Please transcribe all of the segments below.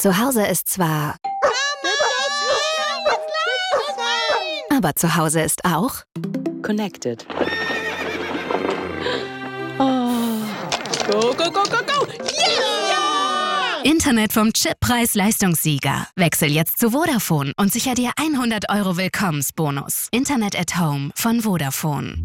Zu Hause ist zwar... Aber zu Hause ist auch... Connected. Oh. Go, go, go, go, go! Yeah! Internet vom Chip Preis-Leistungssieger. Wechsel jetzt zu Vodafone und sicher dir 100 € Willkommensbonus. Internet at Home von Vodafone.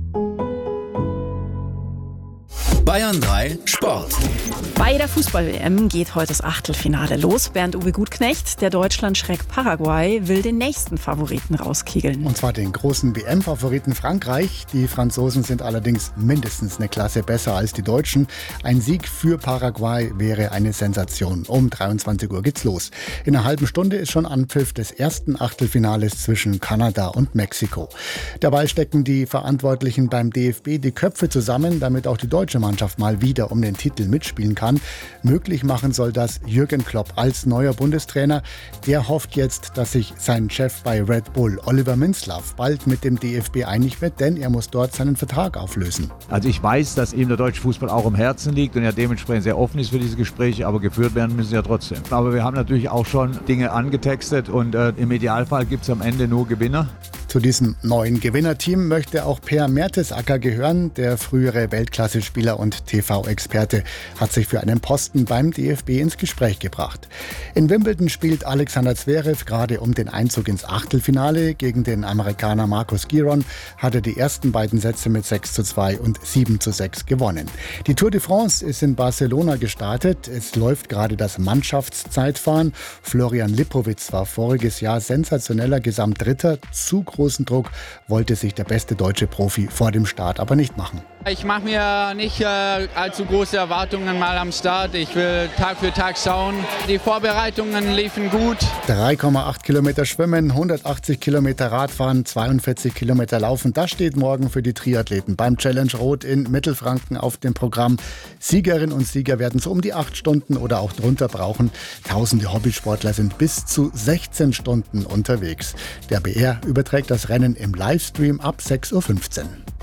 Bayern 3 Sport. Bei der Fußball-WM geht heute das Achtelfinale los. Bernd-Uwe Gutknecht, der Deutschlandschreck Paraguay, will den nächsten Favoriten rauskegeln. Und zwar den großen WM-Favoriten Frankreich. Die Franzosen sind allerdings mindestens eine Klasse besser als die Deutschen. Ein Sieg für Paraguay wäre eine Sensation. Um 23 Uhr geht's los. In einer halben Stunde ist schon Anpfiff des ersten Achtelfinales zwischen Kanada und Mexiko. Dabei stecken die Verantwortlichen beim DFB die Köpfe zusammen, damit auch die deutsche Mannschaft mal wieder um den Titel mitspielen kann. Möglich machen soll das Jürgen Klopp als neuer Bundestrainer. Der hofft jetzt, dass sich sein Chef bei Red Bull, Oliver Minzlaff, bald mit dem DFB einig wird, denn er muss dort seinen Vertrag auflösen. Also ich weiß, dass ihm der deutsche Fußball auch am Herzen liegt und er dementsprechend sehr offen ist für diese Gespräche, aber geführt werden müssen sie ja trotzdem. Aber wir haben natürlich auch schon Dinge angetextet und im Idealfall gibt es am Ende nur Gewinner. Zu diesem neuen Gewinnerteam möchte auch Per Mertesacker gehören. Der frühere Weltklasse-Spieler und TV-Experte hat sich für einen Posten beim DFB ins Gespräch gebracht. In Wimbledon spielt Alexander Zverev gerade um den Einzug ins Achtelfinale. Gegen den Amerikaner Marcus Giron hat er die ersten beiden Sätze mit 6:2 und 7:6 gewonnen. Die Tour de France ist in Barcelona gestartet. Es läuft gerade das Mannschaftszeitfahren. Florian Lipowitz war voriges Jahr sensationeller Gesamtdritter. Zu großen Druck wollte sich der beste deutsche Profi vor dem Start aber nicht machen. Ich mache mir nicht allzu große Erwartungen mal am Start. Ich will Tag für Tag schauen. Die Vorbereitungen liefen gut. 3,8 Kilometer schwimmen, 180 Kilometer Radfahren, 42 Kilometer laufen. Das steht morgen für die Triathleten beim Challenge Rot in Mittelfranken auf dem Programm. Siegerinnen und Sieger werden so um die 8 Stunden oder auch drunter brauchen. Tausende Hobbysportler sind bis zu 16 Stunden unterwegs. Der BR überträgt das Rennen im Livestream ab 6:15 Uhr.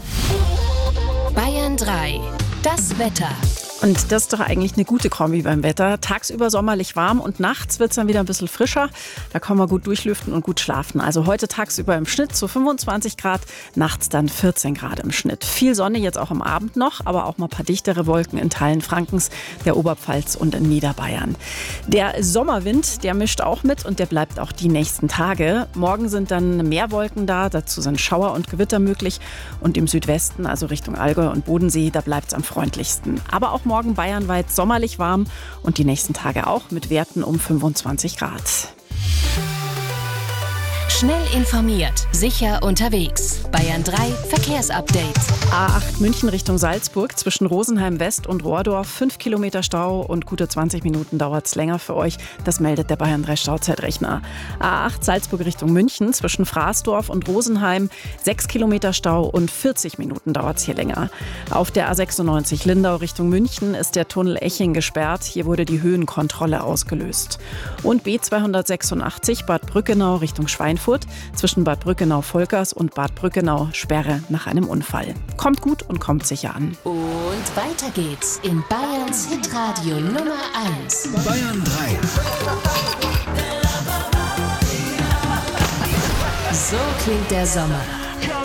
Bayern 3. Das Wetter. Und das ist doch eigentlich eine gute Kombi beim Wetter. Tagsüber sommerlich warm und nachts wird es dann wieder ein bisschen frischer. Da kann man gut durchlüften und gut schlafen. Also heute tagsüber im Schnitt zu 25 Grad, nachts dann 14 Grad im Schnitt. Viel Sonne jetzt auch am Abend noch, aber auch mal ein paar dichtere Wolken in Teilen Frankens, der Oberpfalz und in Niederbayern. Der Sommerwind, der mischt auch mit und der bleibt auch die nächsten Tage. Morgen sind dann mehr Wolken da, dazu sind Schauer und Gewitter möglich. Und im Südwesten, also Richtung Allgäu und Bodensee, da bleibt es am freundlichsten. Aber auch morgen bayernweit sommerlich warm und die nächsten Tage auch mit Werten um 25 Grad. Schnell informiert, sicher unterwegs. Bayern 3 Verkehrsupdate. A8 München Richtung Salzburg zwischen Rosenheim West und Rohrdorf. 5 Kilometer Stau und gute 20 Minuten dauert es länger für euch. Das meldet der Bayern 3 Stauzeitrechner. A8 Salzburg Richtung München zwischen Fraßdorf und Rosenheim. 6 Kilometer Stau und 40 Minuten dauert es hier länger. Auf der A96 Lindau Richtung München ist der Tunnel Eching gesperrt. Hier wurde die Höhenkontrolle ausgelöst. Und B286 Bad Brückenau Richtung Schweinfurt. Zwischen Bad Brückenau-Volkers und Bad Brückenau Sperre nach einem Unfall. Kommt gut und kommt sicher an. Und weiter geht's in Bayerns Hitradio Nummer 1. Bayern 3. So klingt der Sommer.